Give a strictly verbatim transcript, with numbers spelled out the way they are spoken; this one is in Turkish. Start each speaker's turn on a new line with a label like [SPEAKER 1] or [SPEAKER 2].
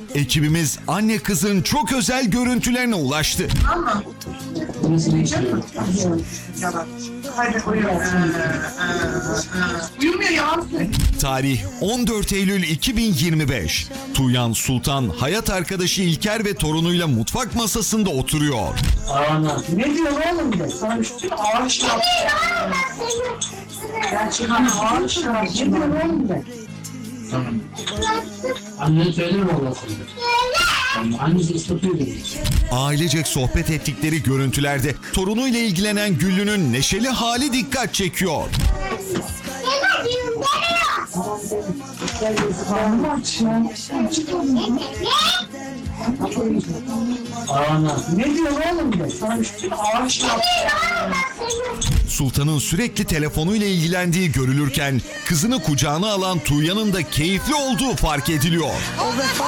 [SPEAKER 1] Ekibimiz anne kızın çok özel görüntülerine ulaştı.
[SPEAKER 2] Ama yalan. Hadi uyu. Uyumuyor yalan.
[SPEAKER 1] Tarih on dört Eylül iki bin yirmi beş. Tuğyan Sultan hayat arkadaşı İlker ve torunuyla mutfak masasında oturuyor.
[SPEAKER 3] Ana.
[SPEAKER 2] Ne diyor oğlum de? Sana üstüne ağaç yaptı. Gerçekten ağaç yaptı. Ne diyor oğlum de?
[SPEAKER 3] Tamam. Annen söyler mi Allah'ını? Tamam. Annesi ıslatıyor dedi.
[SPEAKER 1] Ailecek sohbet ettikleri görüntülerde torunuyla ilgilenen Güllü'nün neşeli hali dikkat çekiyor.
[SPEAKER 2] Karnım aç ya.
[SPEAKER 3] Ana.
[SPEAKER 2] Ne diyor oğlum de? Sana üstüne ağaç yaptı.
[SPEAKER 1] Sultan'ın sürekli telefonuyla ilgilendiği görülürken kızını kucağına alan Tuğyan'ın da keyifli olduğu fark ediliyor.
[SPEAKER 4] O vefa